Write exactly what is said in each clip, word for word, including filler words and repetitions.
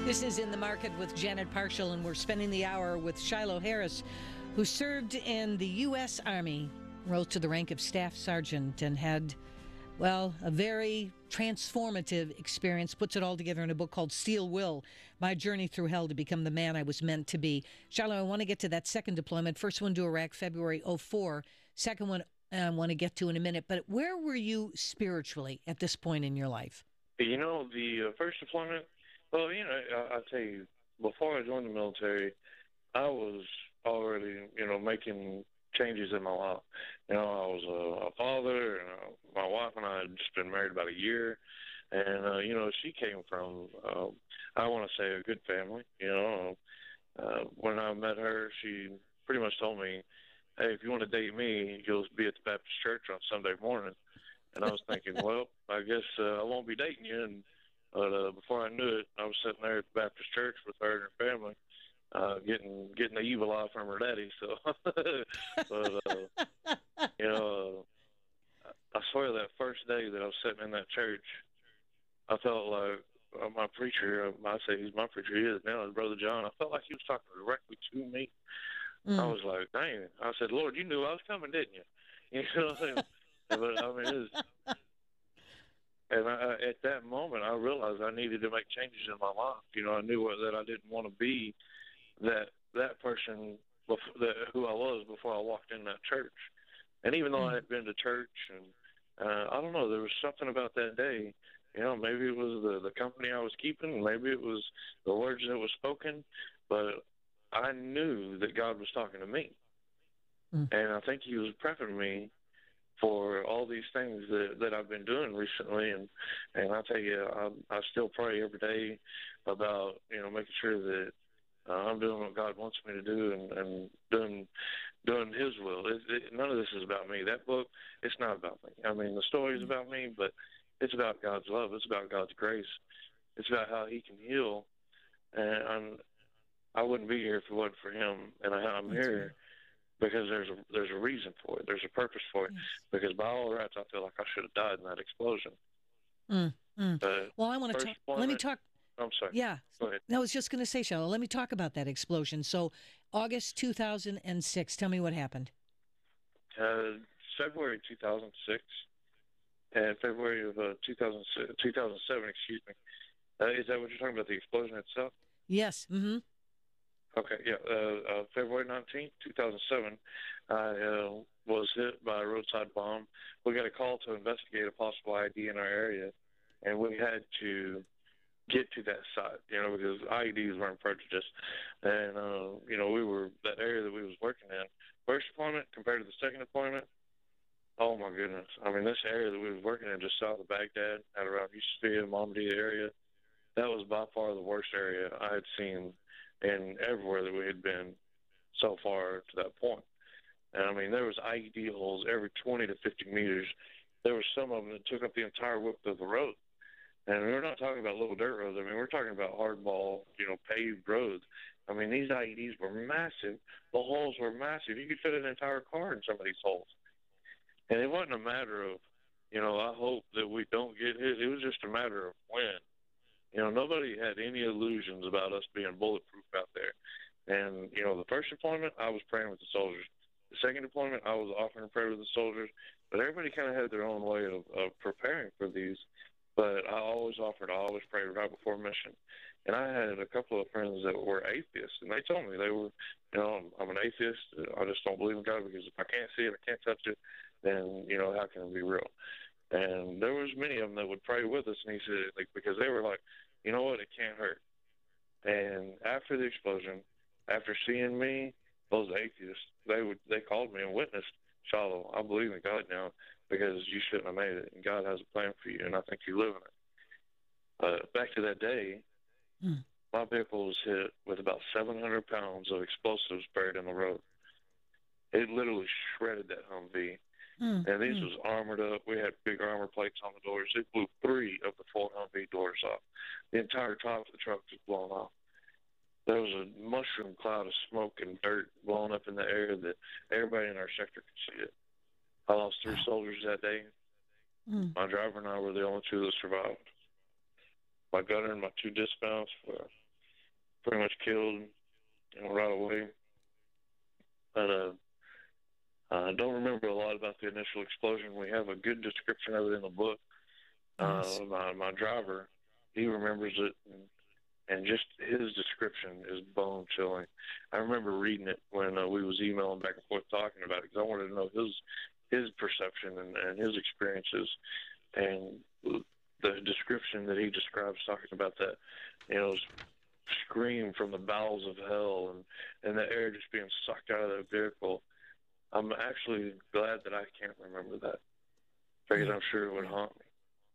This is In the Market with Janet Parshall, and we're spending the hour with Shiloh Harris, who served in the U S. Army, rose to the rank of Staff Sergeant, and had, well, a very transformative experience, puts it all together in a book called Steel Will, My Journey Through Hell to Become the Man I Was Meant to Be. Shiloh, I want to get to that second deployment. First one to Iraq, February oh four. Second one I want to get to in a minute. But where were you spiritually at this point in your life? You know, the uh, first deployment, well, you know, I, I'll tell you, before I joined the military, I was already, you know, making changes in my life. You know, I was a, a father, and uh, my wife and I had just been married about a year. And, uh, you know, she came from, uh, I want to say, a good family. You know, uh, when I met her, she pretty much told me, hey, if you want to date me, you'll be at the Baptist church on Sunday morning. And I was thinking, well, I guess uh, I won't be dating you. And but uh, before I knew it, I was sitting there at the Baptist church with her and her family, uh, getting getting the evil eye from her daddy. So, but uh, you know, uh, I swear that first day that I was sitting in that church, I felt like uh, my preacher. Uh, I say he's my preacher. He is now, his brother John. I felt like he was talking directly to me. Mm. I was like, dang. I said, Lord, you knew I was coming, didn't you? You know what I'm saying? But I mean, it was, and I, at that moment, I realized I needed to make changes in my life. You know, I knew that I didn't want to be that that person before, that who I was before I walked in that church. And even though I had been to church, and uh, I don't know, there was something about that day. You know, maybe it was the the company I was keeping, maybe it was the words that were spoken, but I knew that God was talking to me, Mm. and I think He was prepping me for all these things that, that I've been doing recently. And, and I tell you, I, I still pray every day about, you know, making sure that uh, I'm doing what God wants me to do, and, and doing, doing His will. It, it, none of this is about me. That book, it's not about me. I mean, the story is about me, but it's about God's love. It's about God's grace. It's about how He can heal. And I'm, I wouldn't be here if it wasn't for Him. And I, I'm That's here right. because there's a there's a reason for it. There's a purpose for it. Yes. Because by all rights, I feel like I should have died in that explosion. Mm. Mm. But Well, I want to first talk. Let me deployment, talk. I'm sorry. Yeah. Go ahead. No, I was just going to say, Shiloh, let me talk about that explosion. So, August two thousand six, tell me what happened. Uh, February two thousand six and February of uh, two thousand seven, excuse me. Uh, is that what you're talking about, the explosion itself? Yes. Mm-hmm. Okay, yeah. Uh, uh, February nineteenth, two thousand seven, I uh, was hit by a roadside bomb. We got a call to investigate a possible I E D in our area, and we had to get to that site, you know, because I E Ds weren't prejudiced. And, uh, you know, we were, that area that we was working in, first deployment compared to the second deployment, oh my goodness. I mean, this area that we was working in just south of Baghdad, out around Yusufia, Mamadi area, that was by far the worst area I had seen in everywhere that we had been so far to that point. And I mean, there was I E D holes every twenty to fifty meters. There were some of them that took up the entire width of the road. And we're not talking about little dirt roads. I mean, we're talking about hardball, you know, paved roads. I mean, these I E Ds were massive. The holes were massive. You could fit an entire car in some of these holes. And it wasn't a matter of, you know, I hope that we don't get hit. It was just a matter of when. You know, nobody had any illusions about us being bulletproof out there. And, you know, the first deployment, I was praying with the soldiers. The second deployment, I was offering prayer with the soldiers. But everybody kind of had their own way of, of preparing for these. But I always offered, I always prayed right before mission. And I had a couple of friends that were atheists, and they told me they were, you know, I'm, I'm an atheist. I just don't believe in God, because if I can't see it, I can't touch it, then, you know, how can it be real? And there was many of them that would pray with us, and he said, like, because they were like, you know what, it can't hurt. And after the explosion, after seeing me, those atheists, they would they called me and witnessed, Shiloh, I believe in God now, because you shouldn't have made it, and God has a plan for you, and I think you live in it. Uh, back to that day, Mm. my vehicle was hit with about seven hundred pounds of explosives buried in the road. It literally shredded that Humvee. Mm. And these Mm. was armored up. We had big armor plates on the doors. It blew three of the four Humvee doors off. The entire top of the truck was blown off. There was a mushroom cloud of smoke and dirt blowing up in the air that everybody in our sector could see it. I lost three Wow. soldiers that day. Mm. My driver and I were the only two that survived. My gunner and my two dismounts were pretty much killed, you know, right away. But uh, I don't remember a lot about the initial explosion. We have a good description of it in the book. Yes. Uh, my my driver, he remembers it, and, and just his description is bone chilling. I remember reading it when uh, we was emailing back and forth talking about it because I wanted to know his his perception and, and his experiences, and the description that he describes talking about that, you know, scream from the bowels of hell and and the air just being sucked out of the vehicle. I'm actually glad that I can't remember that because I'm sure it would haunt me.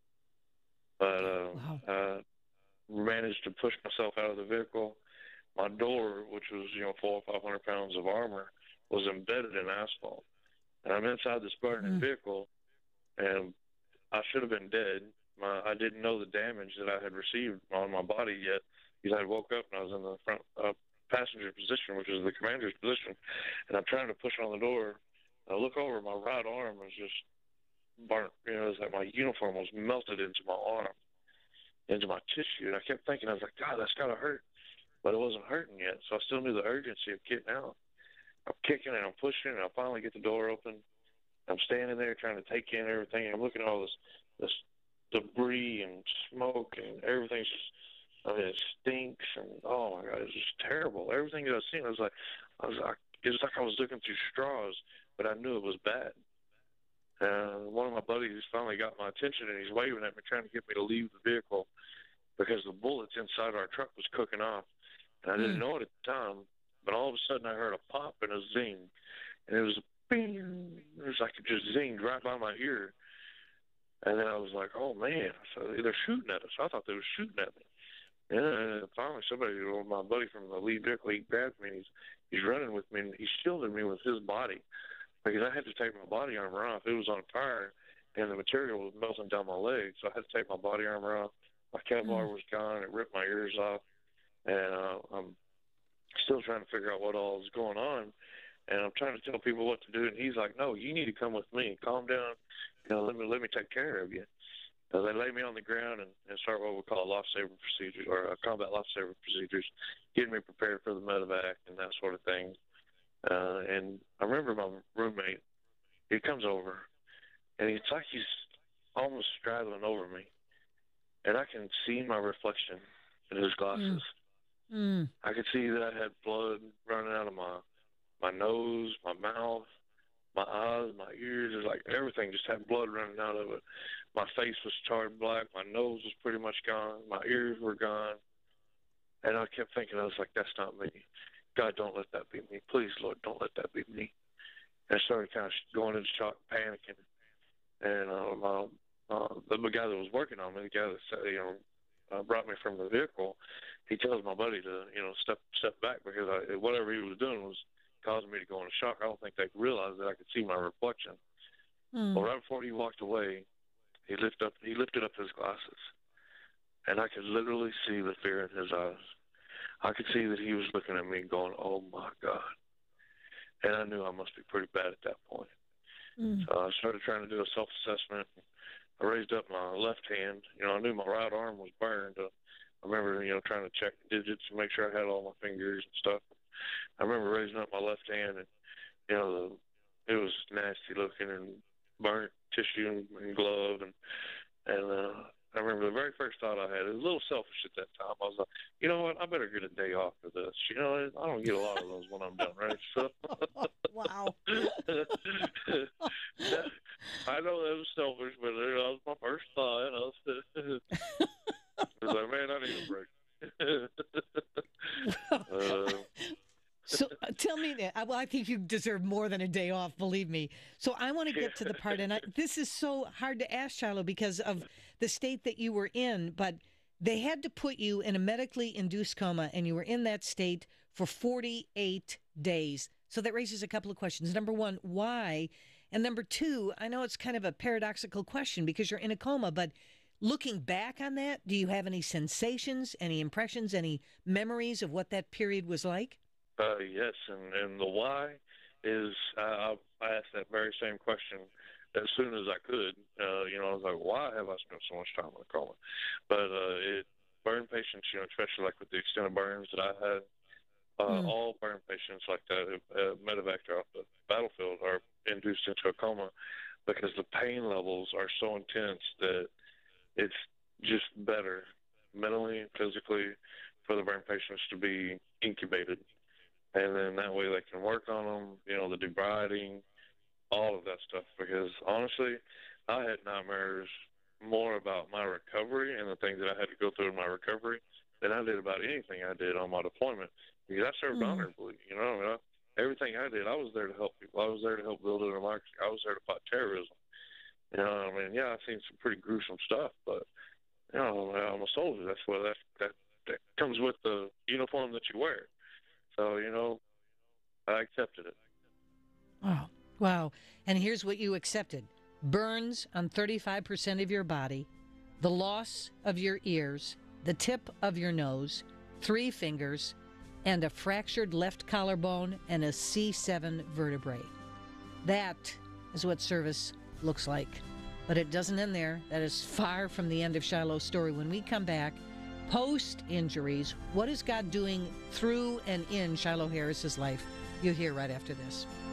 But uh, Wow. I managed to push myself out of the vehicle. My door, which was, you know, four or five hundred pounds of armor, was embedded in asphalt. And I'm inside this burning Mm. vehicle, and I should have been dead. My, I didn't know the damage that I had received on my body yet because I woke up and I was in the front uh, passenger position, which is the commander's position, and I'm trying to push on the door. I look over, my right arm was just burnt. You know, it was like my uniform was melted into my arm, into my tissue. And I kept thinking, I was like, God, that's got to hurt. But it wasn't hurting yet, so I still knew the urgency of getting out. I'm kicking and I'm pushing, and I finally get the door open. I'm standing there trying to take in everything. And I'm looking at all this, this debris and smoke, and everything's just, I mean, it stinks, and oh my God, it's just terrible. Everything that I seen, I was like, I was like, it was like I was looking through straws, but I knew it was bad. Uh, one of my buddies finally got my attention, and he's waving at me, trying to get me to leave the vehicle because the bullets inside our truck was cooking off. And I didn't Mm. know it at the time, but all of a sudden I heard a pop and a zing, and it was a bing. It was like it just zinged right by my ear. And then I was like, oh man, so they're shooting at us. I thought they were shooting at me. And finally somebody, my buddy from the lead vehicle, he grabbed me, and he's, he's running with me, and he shielded me with his body because I had to take my body armor off. It was on fire, and the material was melting down my legs, so I had to take my body armor off. My Kevlar Mm. was gone. It ripped my ears off, and uh, I'm still trying to figure out what all is going on. And I'm trying to tell people what to do, and he's like, "No, you need to come with me. Calm down. You know, let me let me take care of you." So they lay me on the ground and, and start what we call life-saving procedures or uh, combat life-saving procedures, getting me prepared for the medevac and that sort of thing. Uh, and I remember my roommate, he comes over, and it's like he's almost straddling over me, and I can see my reflection in his Mm. glasses. Mm. I could see that I had blood running out of my my nose, my mouth, my eyes, my ears. It's like everything just had blood running out of it. My face was charred black. My nose was pretty much gone. My ears were gone. And I kept thinking, I was like, that's not me. God, don't let that be me. Please, Lord, don't let that be me. And I started kind of going into shock, panicking. And uh, my, uh, the guy that was working on me, the guy that said, you know, uh, brought me from the vehicle, he tells my buddy to, you know, step step back because I, whatever he was doing was causing me to go into shock. I don't think they realized that I could see my reflection. Well, Mm. right before he walked away, he lifted up he lifted up his glasses, and I could literally see the fear in his eyes. I could see that he was looking at me, going, "Oh my God!" And I knew I must be pretty bad at that point. Mm. So I started trying to do a self-assessment. I raised up my left hand. You know, I knew my right arm was burned. Uh, I remember, you know, trying to check digits and make sure I had all my fingers and stuff. I remember raising up my left hand, and you know, the, it was nasty looking and burnt tissue and, and glove, and and uh, I remember the very first thought I had. It was a little selfish at that time. I was like, you know what? I better get a day off for this. You know, I don't get a lot of those when I'm done, right? So. Wow. I know that was selfish, but that was my first thought. I was, I was like, man, I need a break. uh, So uh, tell me that. I- Well, I think you deserve more than a day off, believe me. So I want to get to the part, and I, this is so hard to ask, Shiloh, because of the state that you were in. But they had to put you in a medically induced coma, and you were in that state for forty-eight days. So that raises a couple of questions. Number one, why? And number two, I know it's kind of a paradoxical question because you're in a coma, but looking back on that, do you have any sensations, any impressions, any memories of what that period was like? uh, yes, and, and the why is uh, I asked that very same question as soon as I could. Uh, you know, I was like, why have I spent so much time in a coma? But uh, it burn patients, you know, especially like with the extended burns that I had, uh, Mm. all burn patients like that, uh, medevac off the battlefield, are induced into a coma because the pain levels are so intense that it's just better mentally and physically for the burn patients to be incubated. And then that way they can work on them, you know, the debriding, all of that stuff. Because honestly, I had nightmares more about my recovery and the things that I had to go through in my recovery than I did about anything I did on my deployment. Because I served Mm. honorably, you know. I mean, I, everything I did, I was there to help people. I was there to help build a democracy. I was there to fight terrorism. You know, I mean, yeah, I've seen some pretty gruesome stuff, but you know, I'm a soldier. That's what that that that comes with the uniform that you wear. So you know, I accepted it. Oh, wow. And here's what you accepted: burns on thirty-five percent of your body, the loss of your ears, the tip of your nose, three fingers, and a fractured left collarbone and a C seven vertebrae. That is what service looks like. But it doesn't end there. That is far from the end of Shiloh's story. When we come back, post injuries, what is God doing through and in Shiloh Harris's life? You'll hear right after this.